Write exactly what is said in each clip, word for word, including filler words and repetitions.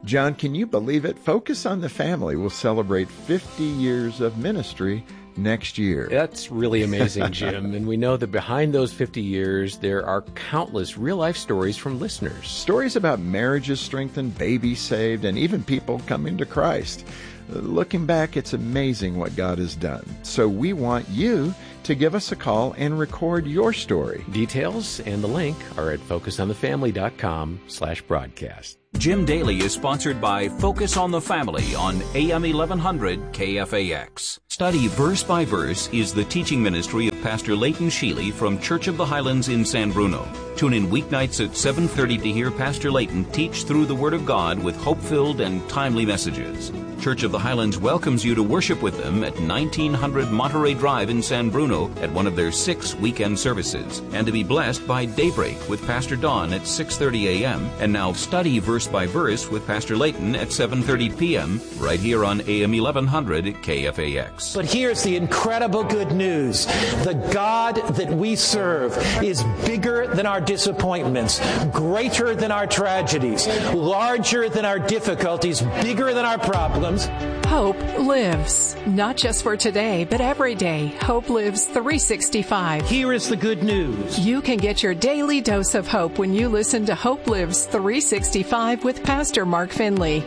John, can you believe it? Focus on the Family will celebrate fifty years of ministry next year. That's really amazing, Jim. And we know that behind those fifty years, there are countless real-life stories from listeners. Stories about marriages strengthened, babies saved, and even people coming to Christ. Looking back, it's amazing what God has done. So we want you to give us a call and record your story. Details and the link are at focus on the family dot com slash broadcast. Jim Daly is sponsored by Focus on the Family on A M eleven hundred K F A X. Study Verse by Verse is the teaching ministry of Pastor Leighton Sheely from Church of the Highlands in San Bruno. Tune in weeknights at seven thirty to hear Pastor Leighton teach through the Word of God with hope-filled and timely messages. Church of the Highlands welcomes you to worship with them at nineteen hundred Monterey Drive in San Bruno at one of their six weekend services, and to be blessed by Daybreak with Pastor Don at six thirty a.m. and now Study Verse by Verse with Pastor Leighton at seven thirty p.m. right here on A M eleven hundred K F A X. But here's the incredible good news. The God that we serve is bigger than our disappointments, greater than our tragedies, larger than our difficulties, bigger than our problems. Hope lives, not just for today, but every day. Hope lives three sixty-five. Here is the good news. You can get your daily dose of hope when you listen to Hope Lives three sixty-five with Pastor Mark Finley.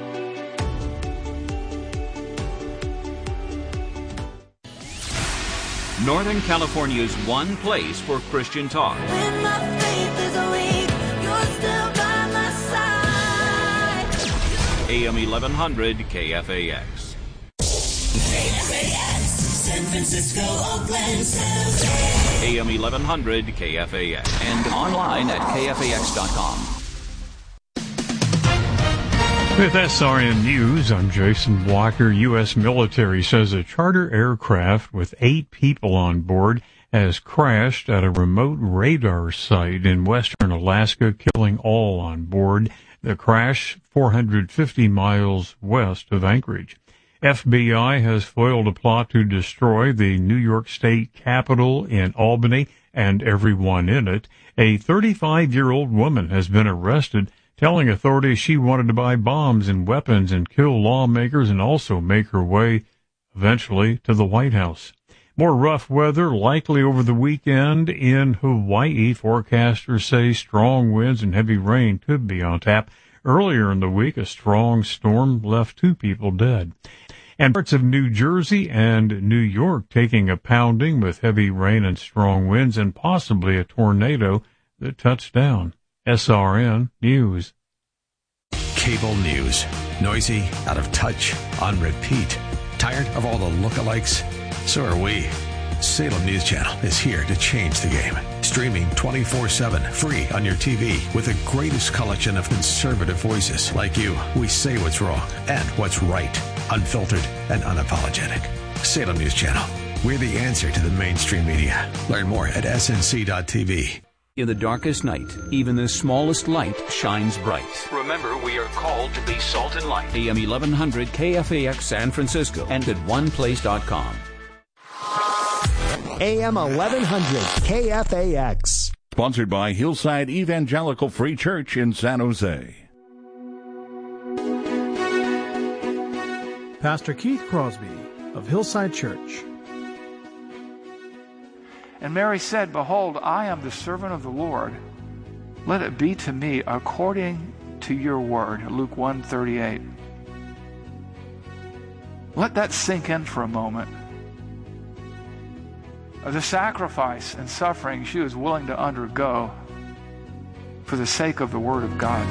Northern California's one place for Christian talk. When my faith is weak, you're still by my side. A M eleven hundred K F A X. K F A X, San Francisco, Oakland, San Jose. A M eleven hundred K F A X. And online at K F A X dot com. With S R N News, I'm Jason Walker. U S military says a charter aircraft with eight people on board has crashed at a remote radar site in western Alaska, killing all on board. The crash four hundred fifty miles west of Anchorage. F B I has foiled a plot to destroy the New York State Capitol in Albany and everyone in it. A thirty-five-year-old woman has been arrested, telling authorities she wanted to buy bombs and weapons and kill lawmakers and also make her way, eventually, to the White House. More rough weather likely over the weekend in Hawaii. Forecasters say strong winds and heavy rain could be on tap. Earlier in the week, a strong storm left two people dead. And parts of New Jersey and New York taking a pounding with heavy rain and strong winds and possibly a tornado that touched down. S R N News. Cable news. Noisy, out of touch, on repeat. Tired of all the lookalikes? So are we. Salem News Channel is here to change the game. Streaming twenty-four seven, free on your T V, with the greatest collection of conservative voices like you. We say what's wrong and what's right. Unfiltered and unapologetic. Salem News Channel. We're the answer to the mainstream media. Learn more at S N C dot T V. In the darkest night, even the smallest light shines bright. Remember, we are called to be salt and light. A M eleven hundred K F A X San Francisco and at one place dot com. A M eleven hundred K F A X. Sponsored by Hillside Evangelical Free Church in San Jose. Pastor Keith Crosby of Hillside Church. And Mary said, Behold, I am the servant of the Lord. Let it be to me according to your word. Luke one thirty-eight. Let that sink in for a moment. The sacrifice and suffering she was willing to undergo for the sake of the Word of God.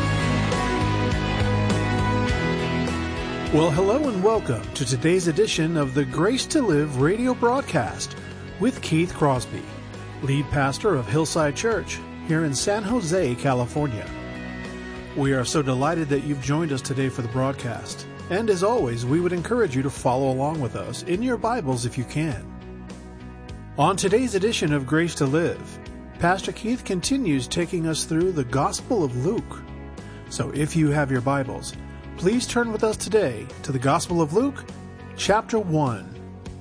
Well, hello and welcome to today's edition of the Grace to Live radio broadcast with Keith Crosby, lead pastor of Hillside Church here in San Jose, California. We are so delighted that you've joined us today for the broadcast. And as always, we would encourage you to follow along with us in your Bibles if you can. On today's edition of Grace to Live, Pastor Keith continues taking us through the Gospel of Luke. So if you have your Bibles, please turn with us today to the Gospel of Luke, chapter one.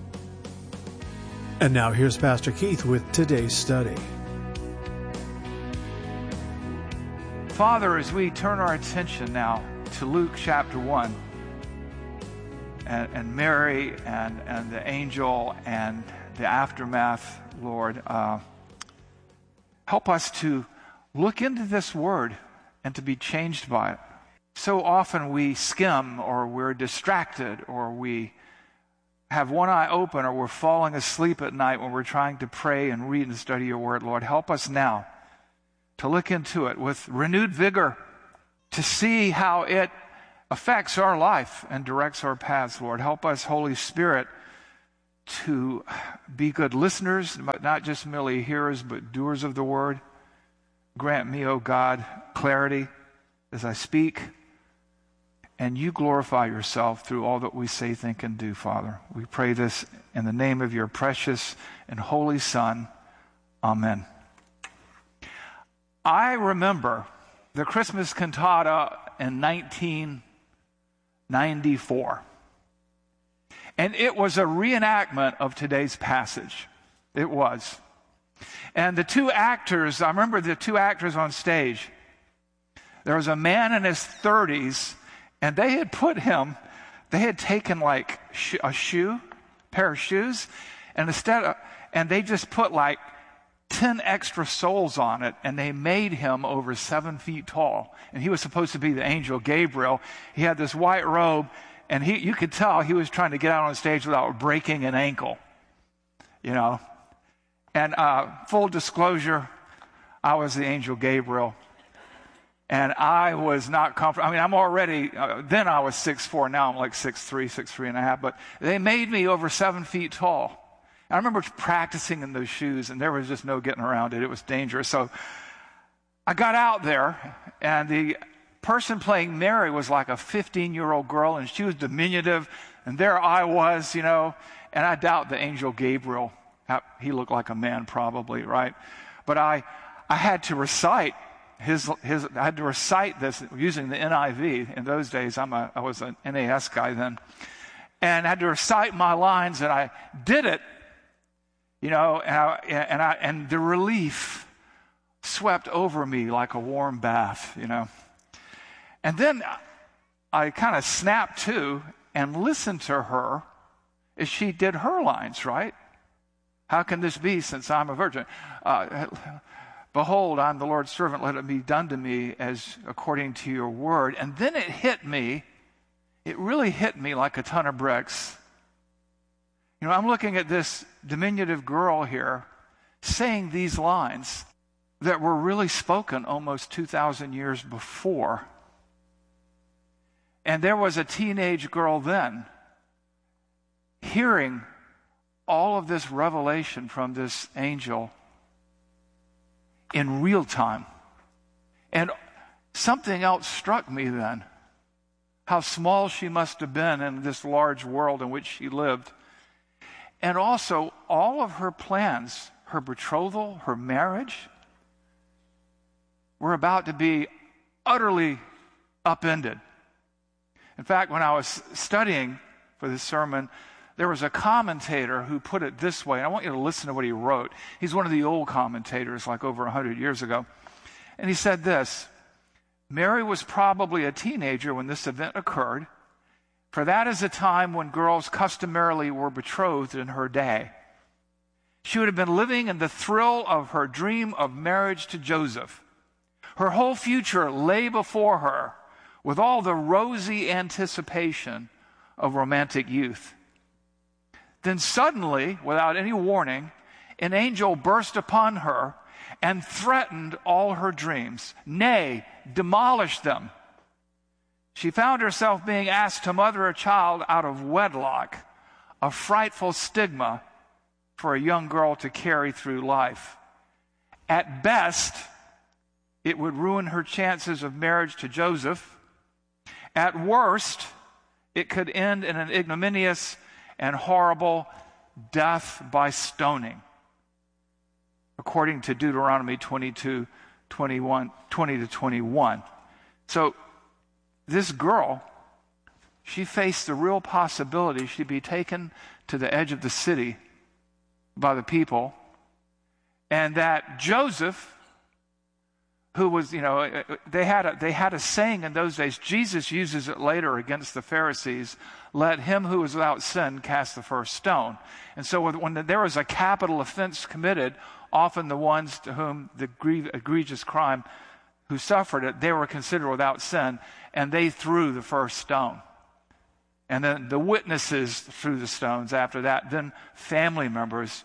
And now here's Pastor Keith with today's study. Father, as we turn our attention now to Luke chapter one and, and Mary and, and the angel and the aftermath, Lord, uh, help us to look into this word and to be changed by it. So often we skim, or we're distracted, or we have one eye open, or we're falling asleep at night when we're trying to pray and read and study your word. Lord, help us now to look into it with renewed vigor, to see how it affects our life and directs our paths, Lord. Help us, Holy Spirit, to be good listeners, not just merely hearers, but doers of the word. Grant me, O God, clarity as I speak, and you glorify yourself through all that we say, think, and do, Father. We pray this in the name of your precious and holy Son. Amen. I remember the Christmas cantata in nineteen ninety-four. And it was a reenactment of today's passage. It was. And the two actors, I remember the two actors on stage. There was a man in his thirties, and they had put him, they had taken like sh- a shoe, pair of shoes, and instead of, and they just put like ten extra soles on it, and they made him over seven feet tall. And he was supposed to be the angel Gabriel. He had this white robe, and he, you could tell he was trying to get out on stage without breaking an ankle, you know. And uh, full disclosure, I was the angel Gabriel, and I was not comfortable. I mean, I'm already, uh, then I was six foot four, now I'm like six three, six three and a half, but they made me over seven feet tall. I remember practicing in those shoes, and there was just no getting around it. It was dangerous. So I got out there, and the person playing Mary was like a fifteen-year-old girl, and she was diminutive, and there I was, you know, and I doubt the angel Gabriel. He looked like a man probably, right? But I I had to recite his, his I had to recite this using the N I V. In those days, I'm a, I was an N A S guy then. And I had to recite my lines, and I did it. You know, and I, and I and the relief swept over me like a warm bath, you know. And then I kind of snapped to and listened to her as she did her lines, right? How can this be, since I'm a virgin? Uh, Behold, I'm the Lord's servant. Let it be done to me as according to your word. And then it hit me. It really hit me like a ton of bricks. You know, I'm looking at this diminutive girl here saying these lines that were really spoken almost two thousand years before. And there was a teenage girl then hearing all of this revelation from this angel in real time. And something else struck me then. How small she must have been in this large world in which she lived. And also, all of her plans, her betrothal, her marriage, were about to be utterly upended. In fact, when I was studying for this sermon, there was a commentator who put it this way, and I want you to listen to what he wrote. He's one of the old commentators, like over one hundred years ago. And he said this: Mary was probably a teenager when this event occurred, for that is a time when girls customarily were betrothed in her day. She would have been living in the thrill of her dream of marriage to Joseph. Her whole future lay before her with all the rosy anticipation of romantic youth. Then suddenly, without any warning, an angel burst upon her and threatened all her dreams, nay, demolished them. She found herself being asked to mother a child out of wedlock, a frightful stigma for a young girl to carry through life. At best, it would ruin her chances of marriage to Joseph. At worst, it could end in an ignominious and horrible death by stoning, according to Deuteronomy twenty-two, twenty-one, twenty to twenty-one. So this girl, she faced the real possibility she'd be taken to the edge of the city by the people, and that Joseph who was, you know, they had a, they had a saying in those days. Jesus uses it later against the Pharisees. Let him who is without sin cast the first stone. And so when there was a capital offense committed, often the ones to whom the egregious crime who suffered it, they were considered without sin, and they threw the first stone. And then the witnesses threw the stones after that, then family members.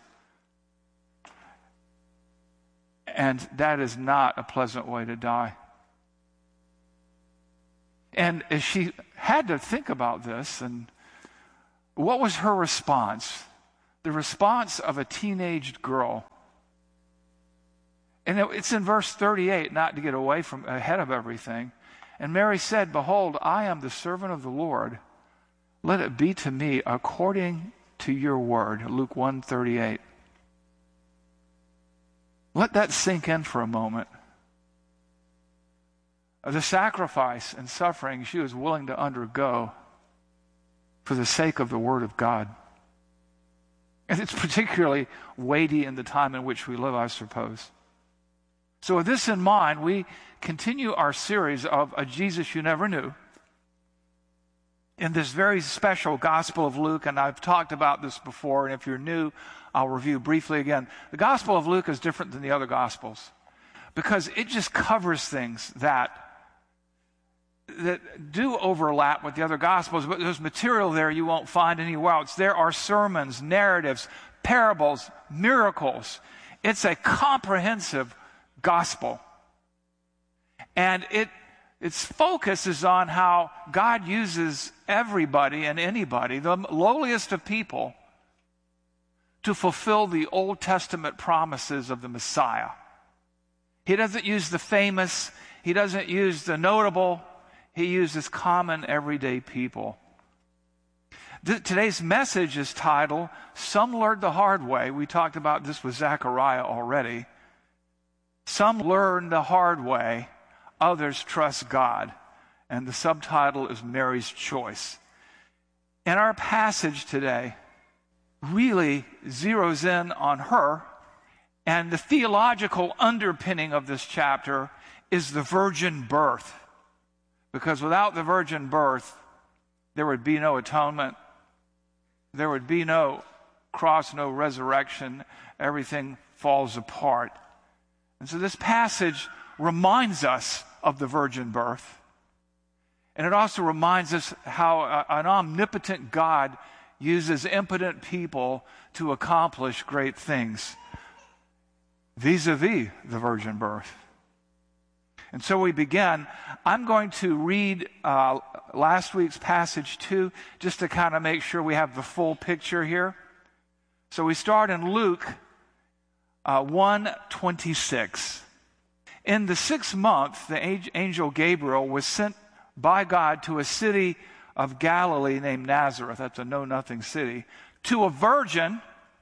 And that is not a pleasant way to die. And as she had to think about this, and what was her response? The response of a teenaged girl. And it's in verse thirty-eight, not to get away from ahead of everything. And Mary said, "Behold, I am the servant of the Lord. Let it be to me according to your word." Luke one thirty-eight. Let that sink in for a moment. The sacrifice and suffering she was willing to undergo for the sake of the Word of God. And it's particularly weighty in the time in which we live, I suppose. So with this in mind, we continue our series of A Jesus You Never Knew in this very special Gospel of Luke, and I've talked about this before, and if you're new, I'll review briefly again. The Gospel of Luke is different than the other Gospels because it just covers things that that do overlap with the other Gospels, but there's material there you won't find anywhere else. There are sermons, narratives, parables, miracles. It's a comprehensive gospel. And it its focus is on how God uses everybody and anybody, the lowliest of people, to fulfill the Old Testament promises of the Messiah. He doesn't use the famous, he doesn't use the notable, he uses common, everyday people. Th- today's message is titled, Some Learned the Hard Way. We talked about this with Zechariah already. Some learn the hard way, others trust God. And the subtitle is Mary's Choice. And our passage today really zeroes in on her, and the theological underpinning of this chapter is the virgin birth. Because without the virgin birth, there would be no atonement. There would be no cross, no resurrection. Everything falls apart. And so this passage reminds us of the virgin birth. And it also reminds us how an omnipotent God uses impotent people to accomplish great things vis-a-vis the virgin birth. And so we begin. I'm going to read uh, last week's passage too, just to kind of make sure we have the full picture here. So we start in Luke uh, one twenty-six. In the sixth month, the angel Gabriel was sent by God to a city of Galilee named Nazareth. That's a know-nothing city. To a virgin,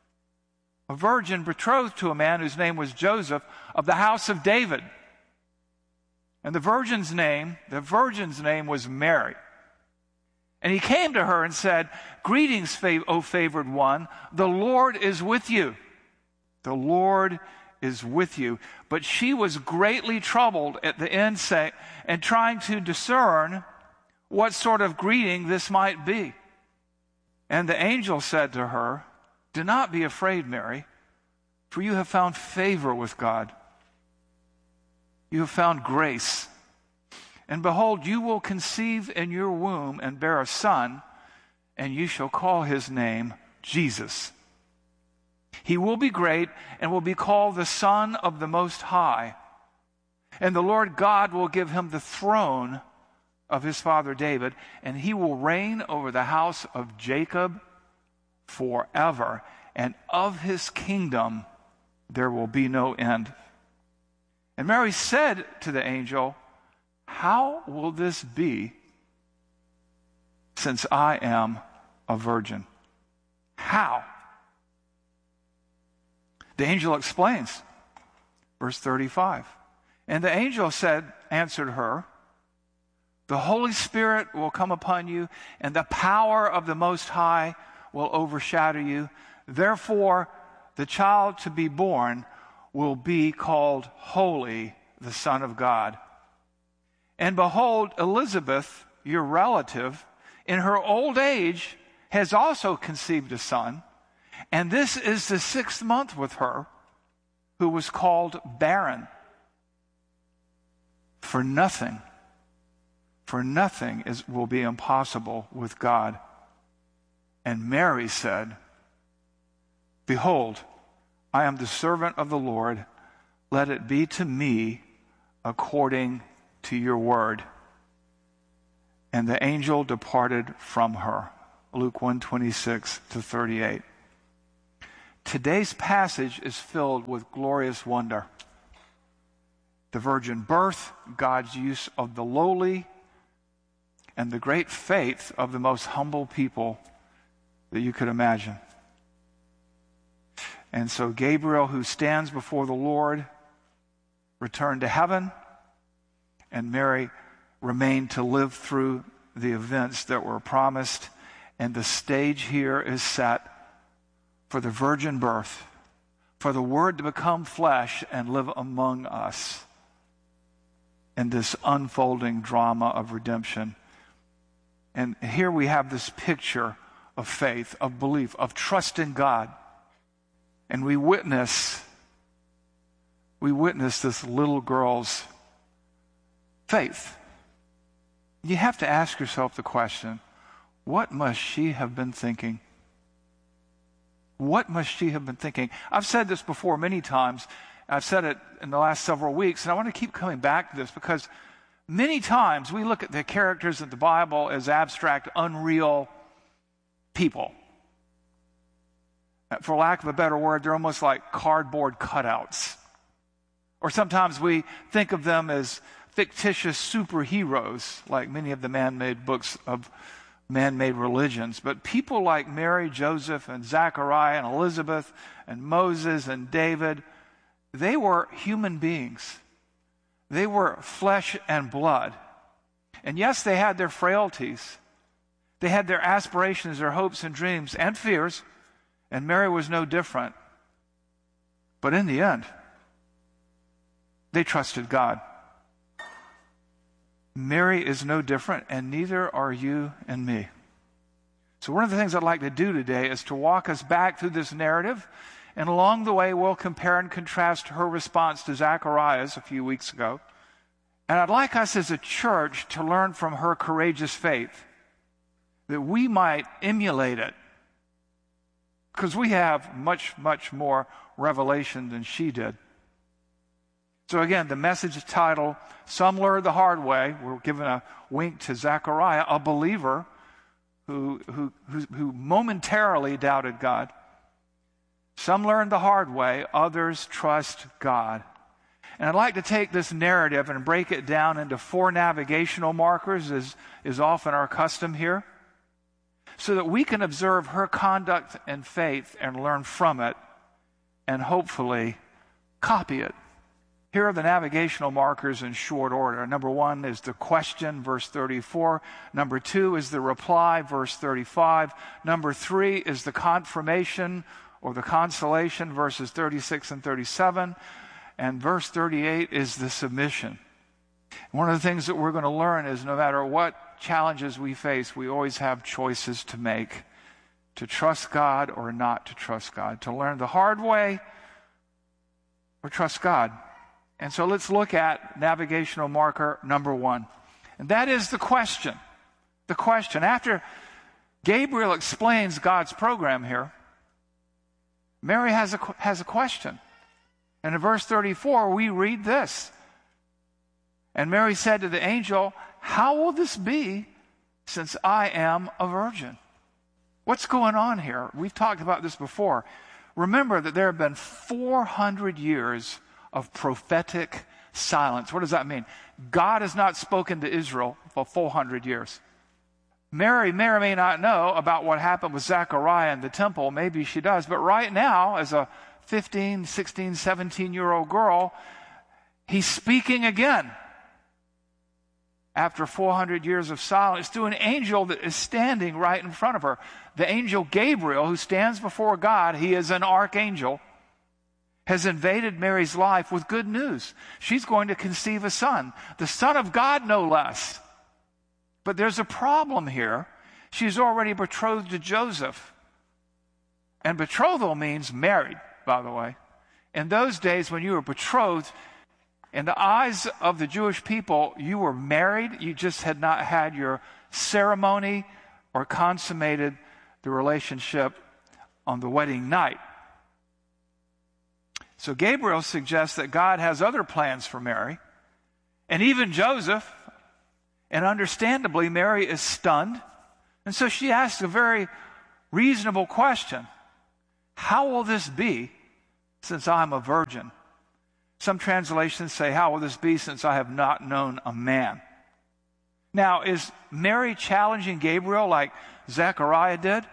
a virgin betrothed to a man whose name was Joseph, of the house of David. And the virgin's name, the virgin's name was Mary. And he came to her and said, "Greetings, O favored one, the Lord is with you." The Lord is with you. But she was greatly troubled at the end, say, and trying to discern what sort of greeting this might be. And the angel said to her, "Do not be afraid, Mary, for you have found favor with God. You have found grace. And behold, you will conceive in your womb and bear a son, and you shall call his name Jesus. He will be great and will be called the Son of the Most High. And the Lord God will give him the throne of his father David, and he will reign over the house of Jacob forever. And of his kingdom there will be no end." And Mary said to the angel, "How will this be, since I am a virgin?" How? The angel explains, verse thirty-five. And the angel said, answered her, "The Holy Spirit will come upon you, and the power of the Most High will overshadow you. Therefore, the child to be born will be called Holy, the Son of God. And behold, Elizabeth, your relative, in her old age has also conceived a son, and this is the sixth month with her, who was called barren. For nothing, for nothing is, will be impossible with God. And Mary said, Behold, I am the servant of the Lord. Let it be to me according to your word. And the angel departed from her. Luke one twenty-six to thirty-eight. Today's passage is filled with glorious wonder. The virgin birth, God's use of the lowly, and the great faith of the most humble people that you could imagine. And so Gabriel, who stands before the Lord, returned to heaven, and Mary remained to live through the events that were promised. And the stage here is set for the virgin birth, for the Word to become flesh and live among us in this unfolding drama of redemption. And here we have this picture of faith, of belief, of trust in God. And we witness, we witness this little girl's faith. You have to ask yourself the question, what must she have been thinking? What must she have been thinking? I've said this before many times. I've said it in the last several weeks, and I want to keep coming back to this because many times we look at the characters of the Bible as abstract, unreal people. For lack of a better word, they're almost like cardboard cutouts. Or sometimes we think of them as fictitious superheroes, like many of the man-made books of man-made religions. But people like Mary, Joseph, and Zachariah, and Elizabeth, and Moses, and David, they were human beings. They were flesh and blood. And yes, they had their frailties. They had their aspirations, their hopes and dreams, and fears. And Mary was no different. But in the end, they trusted God. Mary is no different, and neither are you and me. So one of the things I'd like to do today is to walk us back through this narrative, and along the way we'll compare and contrast her response to Zacharias a few weeks ago. And I'd like us as a church to learn from her courageous faith, that we might emulate it, because we have much, much more revelation than she did. So again, the message title, Some Learned the Hard Way. We're given a wink to Zechariah, a believer who, who, who, who momentarily doubted God. Some learned the hard way, others trust God. And I'd like to take this narrative and break it down into four navigational markers, as is often our custom here, so that we can observe her conduct and faith and learn from it and hopefully copy it. Here are the navigational markers in short order. Number one is the question, verse thirty-four. Number two is the reply, verse thirty-five. Number three is the confirmation or the consolation, verses thirty-six and thirty-seven. And verse thirty-eight is the submission. One of the things that we're going to learn is no matter what challenges we face, we always have choices to make, to trust God or not to trust God, to learn the hard way or trust God. And so let's look at navigational marker number one. And that is the question. The question. After Gabriel explains God's program here, Mary has a, has a question. And in verse thirty-four, we read this. And Mary said to the angel, how will this be since I am a virgin? What's going on here? We've talked about this before. Remember that there have been four hundred years of prophetic silence. What does that mean? God has not spoken to Israel for four hundred years. Mary may or may not know about what happened with Zechariah in the temple. Maybe she does. But right now, as a fifteen, sixteen, seventeen-year-old girl, he's speaking again. After four hundred years of silence, to an angel that is standing right in front of her. The angel Gabriel, who stands before God, he is an archangel. has invaded Mary's life with good news. She's going to conceive a son, the Son of God, no less. But there's a problem here. She's already betrothed to Joseph. And betrothal means married, by the way. In those days, when you were betrothed, in the eyes of the Jewish people, you were married. You just had not had your ceremony or consummated the relationship on the wedding night. So Gabriel suggests that God has other plans for Mary, and even Joseph. And understandably, Mary is stunned. And so she asks a very reasonable question. How will this be since I'm a virgin? Some translations say, how will this be since I have not known a man? Now, is Mary challenging Gabriel like Zechariah did?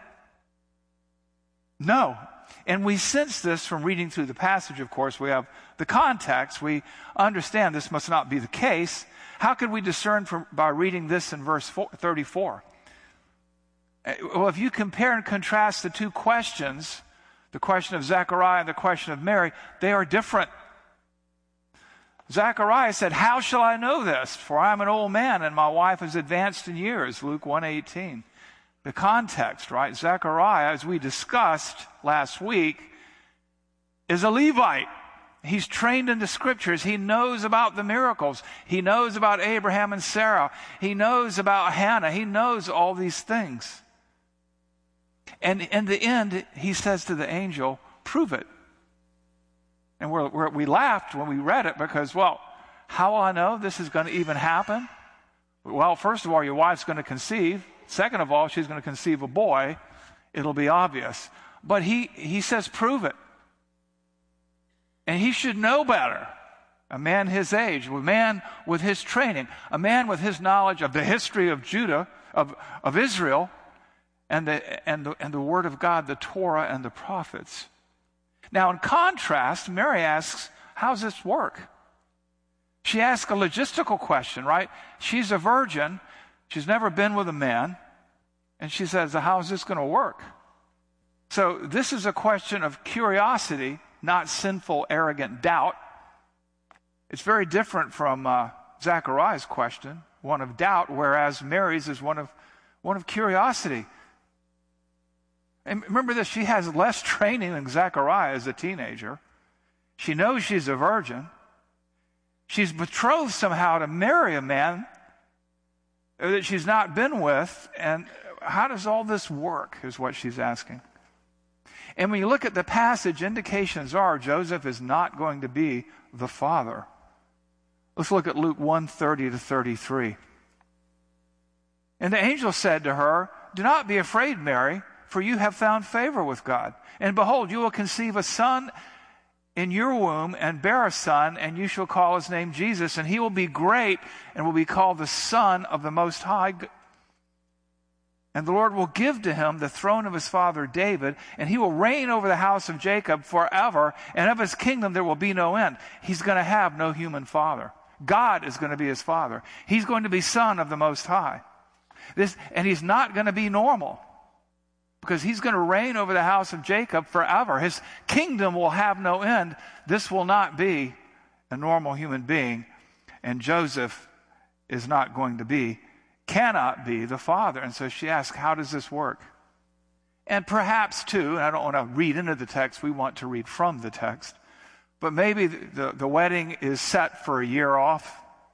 No. And we sense this from reading through the passage, of course. We have the context. We understand this must not be the case. How could we discern from, by reading this in verse thirty-four? Well, if you compare and contrast the two questions, the question of Zechariah and the question of Mary, they are different. Zechariah said, how shall I know this? For I am an old man and my wife is advanced in years, Luke one eighteen. The context, right? Zechariah, as we discussed last week, is a Levite. He's trained in the scriptures. He knows about the miracles. He knows about Abraham and Sarah. He knows about Hannah. He knows all these things. And in the end, he says to the angel, prove it. And we're, we're, we laughed when we read it because, well, how will I know this is going to even happen? Well, first of all, your wife's going to conceive. Second of all, she's going to conceive a boy. It'll be obvious. But he, he says, prove it. And he should know better. A man his age, a man with his training, a man with his knowledge of the history of Judah, of, of Israel, and the, and, the, and the Word of God, the Torah and the prophets. Now, in contrast, Mary asks, how does this work? She asks a logistical question, right? She's a virgin. She's never been with a man. And she says, how is this going to work? So this is a question of curiosity, not sinful, arrogant doubt. It's very different from uh, Zechariah's question, one of doubt, whereas Mary's is one of, one of curiosity. And remember this, she has less training than Zechariah as a teenager. She knows she's a virgin. She's betrothed somehow to marry a man that she's not been with. And how does all this work is what she's asking. And when you look at the passage, indications are Joseph is not going to be the father. Let's look at Luke one thirty to thirty-three. And the angel said to her, do not be afraid, Mary, for you have found favor with God. And behold, you will conceive a son in your womb and bear a son, and you shall call his name Jesus, and he will be great and will be called the Son of the Most High. And the Lord will give to him the throne of his father David, and he will reign over the house of Jacob forever, and of his kingdom there will be no end. He's going to have no human father. God is going to be his father. He's going to be Son of the Most High. This, and he's not going to be normal, because he's going to reign over the house of Jacob forever. His kingdom will have no end. This will not be a normal human being, and Joseph is not going to be cannot be the father. And so she asks, how does this work? And perhaps too, and I don't want to read into the text, we want to read from the text, but maybe the, the, the wedding is set for a year off.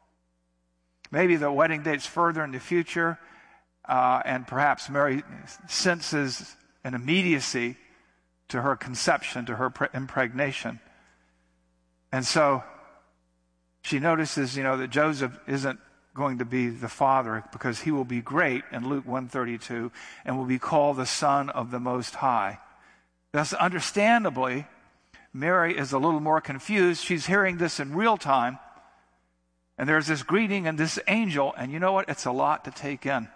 Maybe the wedding date's further in the future, uh, and perhaps Mary senses an immediacy to her conception, to her pre- impregnation. And so she notices, you know, that Joseph isn't going to be the father, because he will be great in Luke one thirty-two and will be called the Son of the Most High. Thus, understandably, Mary is a little more confused. She's hearing this in real time, and there's this greeting and this angel, and you know what? It's a lot to take in.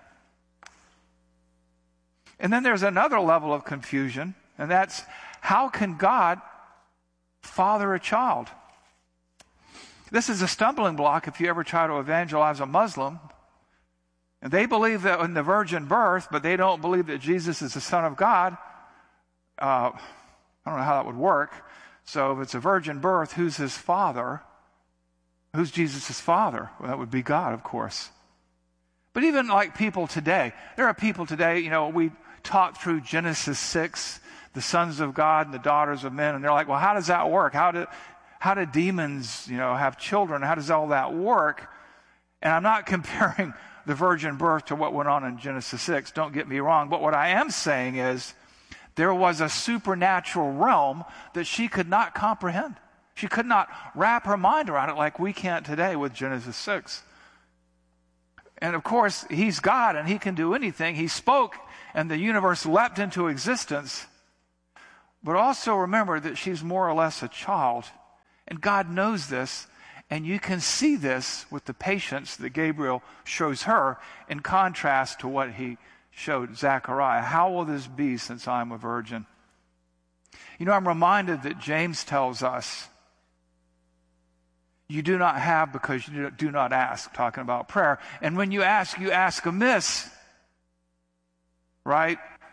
And then there's another level of confusion, and that's, how can God father a child? This is a stumbling block if you ever try to evangelize a Muslim. And they believe that in the virgin birth, but they don't believe that Jesus is the Son of God. Uh, I don't know how that would work. So if it's a virgin birth, who's his father? Who's Jesus' father? Well, that would be God, of course. But even like people today, there are people today, you know, we taught through Genesis six, the sons of God and the daughters of men, and they're like, well, how does that work? How do, how do demons, you know, have children? How does all that work? And I'm not comparing the virgin birth to what went on in Genesis six, don't get me wrong, but what I am saying is there was a supernatural realm that she could not comprehend. She could not wrap her mind around it like we can't today with Genesis six. And of course, he's God and he can do anything. He spoke and the universe leapt into existence. But also remember that she's more or less a child. And God knows this. And you can see this with the patience that Gabriel shows her in contrast to what he showed Zechariah. How will this be since I'm a virgin? You know, I'm reminded that James tells us, you do not have because you do not ask, talking about prayer. And when you ask, you ask amiss, right?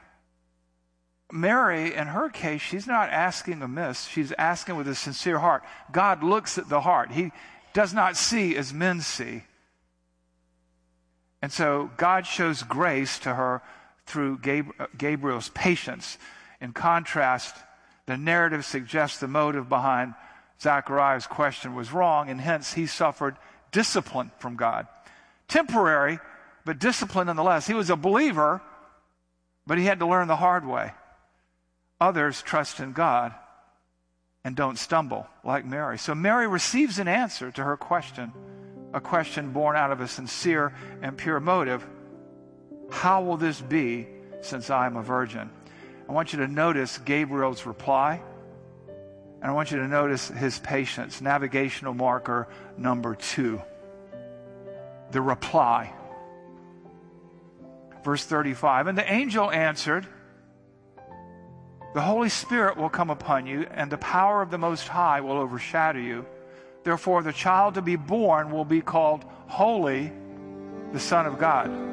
Mary, in her case, she's not asking amiss. She's asking with a sincere heart. God looks at the heart. He does not see as men see. And so God shows grace to her through Gabriel's patience. In contrast, the narrative suggests the motive behind Zechariah's question was wrong, and hence he suffered discipline from God. Temporary, but discipline nonetheless. He was a believer, but he had to learn the hard way. Others trust in God and don't stumble like Mary. So Mary receives an answer to her question, a question born out of a sincere and pure motive. How will this be since I am a virgin? I want you to notice Gabriel's reply, and I want you to notice his patience. Navigational marker number two. The reply. Verse thirty-five, and the angel answered, the Holy Spirit will come upon you, and the power of the Most High will overshadow you. Therefore, the child to be born will be called Holy, the Son of God.